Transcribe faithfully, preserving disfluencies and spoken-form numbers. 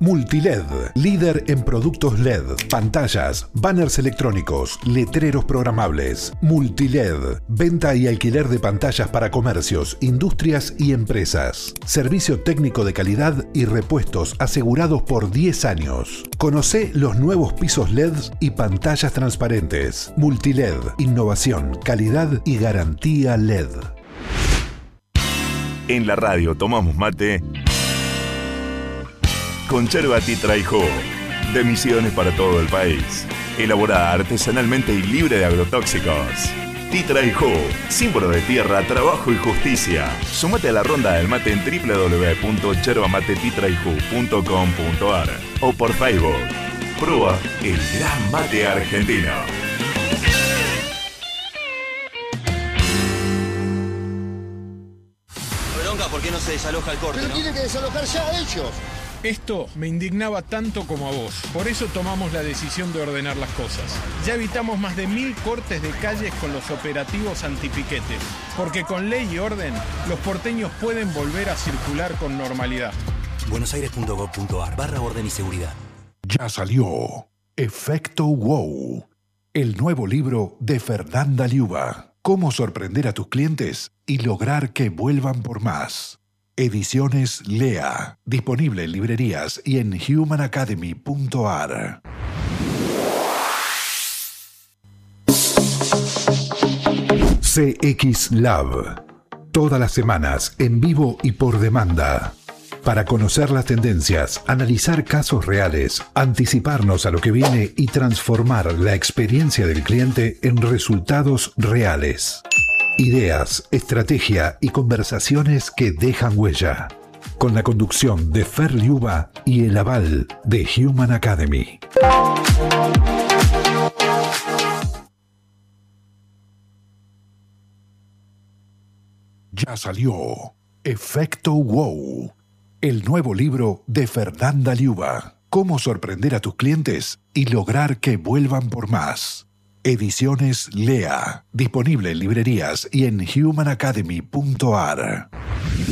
Multiled, líder en productos L E D, pantallas, banners electrónicos, letreros programables. Multiled, venta y alquiler de pantallas para comercios, industrias y empresas. Servicio técnico de calidad y repuestos asegurados por diez años. Conocé los nuevos pisos L E D y pantallas transparentes. Multiled, innovación, calidad y garantía L E D. En la radio tomamos mate con yerba Titra y Jugo, de Misiones para todo el país. Elaborada artesanalmente y libre de agrotóxicos. Titra y Jugo, símbolo de tierra, trabajo y justicia. Sumate a la ronda del mate en doble u doble u doble u punto yerba mate titra y jugo punto com punto a r o por Facebook. Prueba el gran mate argentino. Bronca, ¿por qué no se desaloja el corte? Pero ¿no? tiene que desalojar ya ellos. Esto me indignaba tanto como a vos. Por eso tomamos la decisión de ordenar las cosas. Ya evitamos más de mil cortes de calles con los operativos antipiquetes. Porque con ley y orden, los porteños pueden volver a circular con normalidad. buenosaires punto gov punto a r barra orden y seguridad. Ya salió Efecto Wow, el nuevo libro de Fernanda Liuba. Cómo sorprender a tus clientes y lograr que vuelvan por más. Ediciones Lea, disponible en librerías y en human academy punto a r. C X Lab, todas las semanas en vivo y por demanda. Para conocer las tendencias, analizar casos reales, anticiparnos a lo que viene y transformar la experiencia del cliente en resultados reales. Ideas, estrategia y conversaciones que dejan huella. Con la conducción de Fer Liuba y el aval de Human Academy. Ya salió Efecto Wow, el nuevo libro de Fernanda Liuba. Cómo sorprender a tus clientes y lograr que vuelvan por más. Ediciones Lea, disponible en librerías y en human academy punto a r.